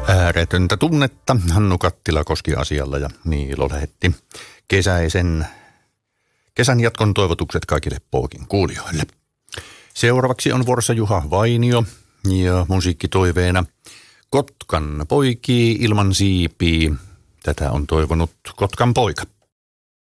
Ääretöntä tunnetta Hannu Kattila koski asialla ja Niilo lähetti kesän jatkon toivotukset kaikille Pookin kuulijoille. Seuraavaksi on vuorossa Juha Vainio ja musiikkitoiveena Kotkan poikii ilman siipii. Tätä on toivonut Kotkan poika.